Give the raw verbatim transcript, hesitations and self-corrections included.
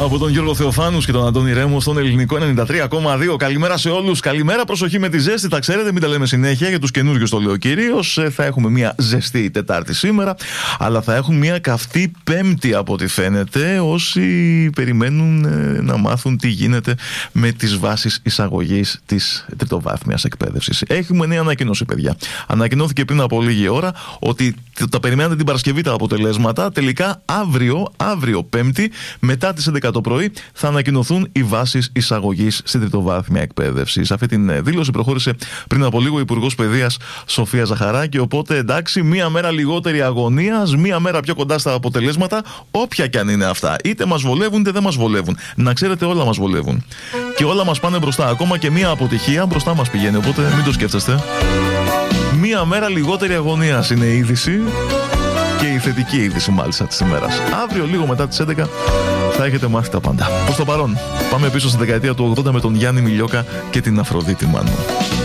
Από τον Γιώργο Θεοφάνους και τον Αντώνη Ρέμο στον Ελληνικό ενενήντα τρία κόμμα δύο. Καλημέρα σε όλους. Καλημέρα, προσοχή με τη ζέστη. Τα ξέρετε, μην τα λέμε συνέχεια. Για τους καινούριους το λέω κυρίως. Θα έχουμε μια ζεστή Τετάρτη σήμερα, αλλά θα έχουν μια καυτή Πέμπτη από ό,τι φαίνεται. Όσοι περιμένουν να μάθουν τι γίνεται με τις βάσεις εισαγωγής της τριτοβάθμιας εκπαίδευσης. Έχουμε νέα ανακοίνωση, παιδιά. Ανακοινώθηκε πριν από λίγη ώρα ότι τα περιμένετε την Παρασκευή τα αποτελέσματα. Τελικά αύριο, αύριο Πέμπτη, μετά τις έντεκα το πρωί, θα ανακοινωθούν οι βάσεις εισαγωγής στην τριτοβάθμια εκπαίδευση. Σε αυτή την δήλωση προχώρησε πριν από λίγο η Υπουργός Παιδείας Σοφία Ζαχαράκη. Οπότε εντάξει, μία μέρα λιγότερη αγωνίας, μία μέρα πιο κοντά στα αποτελέσματα, όποια κι αν είναι αυτά. Είτε μας βολεύουν είτε δεν μας βολεύουν. Να ξέρετε, όλα μας βολεύουν. Και όλα μας πάνε μπροστά. Ακόμα και μία αποτυχία μπροστά μας πηγαίνει. Οπότε μην το σκέφτεστε. Μία μέρα λιγότερη αγωνίας είναι η είδηση. Και η θετική είδηση μάλιστα της ημέρας. Αύριο λίγο μετά τις έντεκα θα έχετε μάθει τα πάντα. Προς το παρόν, πάμε πίσω στη δεκαετία του ογδόντα με τον Γιάννη Μιλιόκα και την Αφροδίτη Μάνου.